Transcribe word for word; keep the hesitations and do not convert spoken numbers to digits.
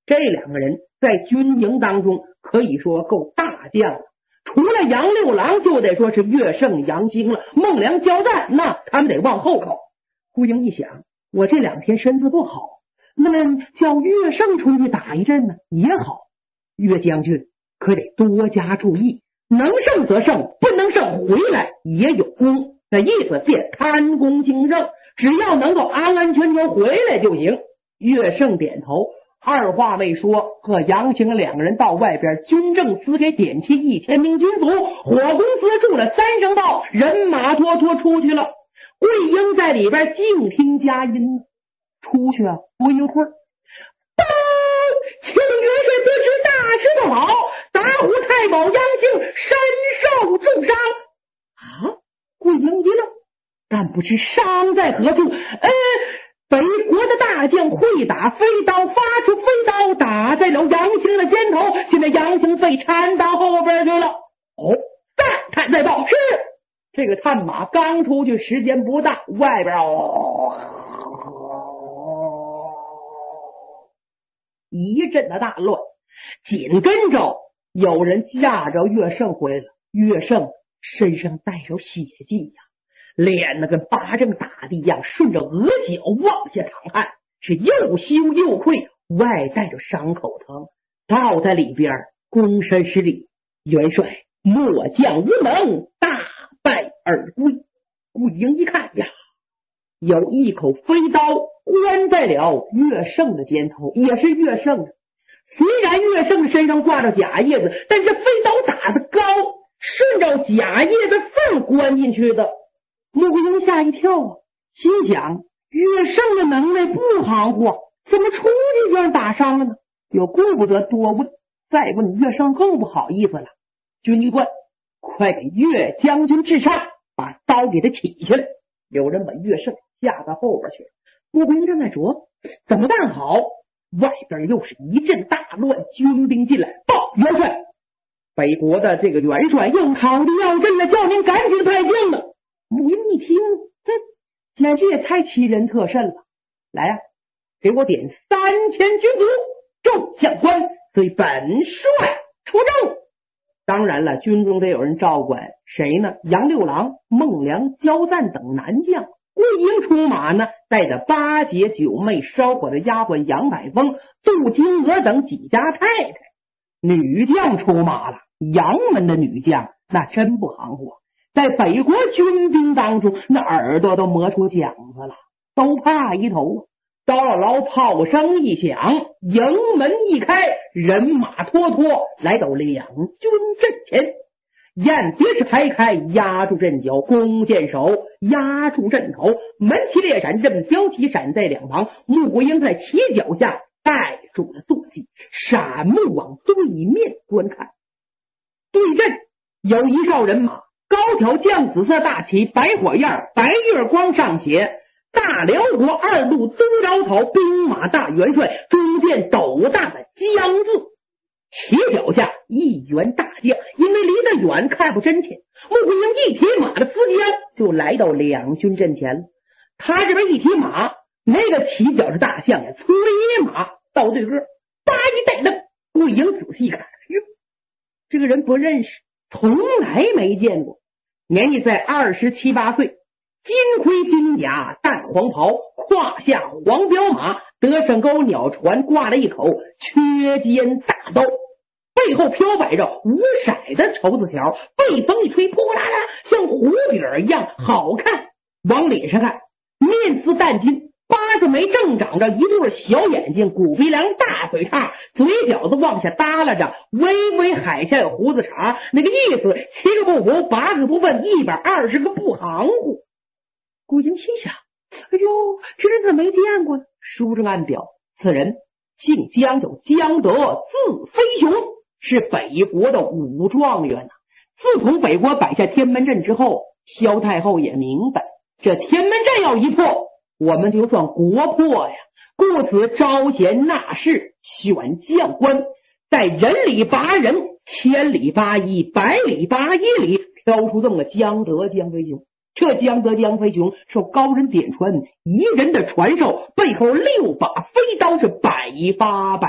这两个人在军营当中可以说够大将了，除了杨六郎就得说是乐胜杨兴了，孟良交战那他们得往后靠。顾英一想，我这两天身子不好，那么叫乐胜出去打一阵呢也好，岳将军可得多加注意，能胜则胜，不能胜回来也有功，那意思便贪功竞胜，只要能够安安全全回来就行。岳胜点头，二话未说，和杨兴两个人到外边军政司给点齐一千名军卒，火公司住了三声道，人马拖拖出去了。桂英在里边静听佳音，出去啊不一会儿，报，请元帅得知大事不好，打虎太保杨兴身受重伤。啊，桂英一愣，但不知伤在何处。呃北国的大将会打飞刀，发出飞刀打在了杨兴的肩头，现在杨兴被缠到后边去了。哦，再探再报，是这个探马刚出去时间不大，外边哦一阵的大乱，紧跟着有人架着岳胜回来了。岳胜身上带着血迹呀，脸那跟巴掌打的一样，顺着额角往下淌汗，是又羞又愧，外带着伤口疼，倒在里边躬身施礼，元帅末将无能，大败而归。顾英一看呀，有一口飞刀关在了岳胜的肩头，也是岳胜。虽然岳胜身上挂着假叶子，但是飞刀打得高，顺着假叶子缝关进去的。穆桂英吓一跳啊，心想岳胜的能耐不含糊，怎么出去就让打伤了呢？又顾不得多问，再问岳胜更不好意思了。军医官，快给岳将军治伤，把刀给他起下来。有人把岳胜架到后边去了。穆桂英正在琢磨怎么办好，外边又是一阵大乱，军兵进来报元帅，北国的这个元帅又考虑要阵了，叫您赶紧派兵了。穆桂英一听，哼，简直也太欺人特甚了。来呀、啊，给我点三千军卒，众将官随本帅出征。当然了，军中得有人照管，谁呢？杨六郎、孟良、焦赞等男将。桂英出马呢，带着八姐、九妹、烧火的丫鬟杨百峰、杜金娥等几家太太。女将出马了，杨门的女将那真不含糊，在北国军兵当中，那耳朵都磨出茧子了，都怕一头。刀姥姥炮声一响，营门一开，人马拖拖来到两军阵前。雁别是排开，压住阵脚，弓箭手压住阵头，门旗列闪，任标旗闪在两旁。穆桂英在旗脚下带住了坐骑，闪目往对面观看。对阵有一哨人马，高挑绛紫色大旗，白火焰，白月光上写大辽国二路宗饶草兵马大元帅，中间斗大的江字。旗脚下一员大将，因为离得远看不真切，穆桂英一提马的丝缰就来到两军阵前了。他这边一提马，那个旗脚是大将呀，催马到对个，叭一带蹬。桂英仔细看，哟，这个人不认识，从来没见过。年纪在二十七八岁，金盔金甲，淡黄袍，胯下黄骠马，得胜钩鸟船，挂了一口缺尖大刀，背后飘摆着五色的绸子条，被风一吹，扑啦啦像胡饼一样好看。往脸上看，面似淡金，八字眉正长着一对小眼睛，骨鼻梁，大嘴叉，嘴角子往下耷拉着，微微海下有胡子茬，那个意思七个不服，八个不问，一百二十个不含糊。顾英心想，哎呦，这人怎么没见过呢？书中暗表，此人姓江，叫江德，字飞雄，是北国的武状元呐。自从北国摆下天门阵之后，萧太后也明白，这天门阵要一破，我们就算国破呀。故此招贤纳士，选将官，在人里拔人，千里拔一，百里拔一里，挑出这么个江德江飞雄。这江德江飞雄受高人点传，一人的传授，背后六把飞刀是百发百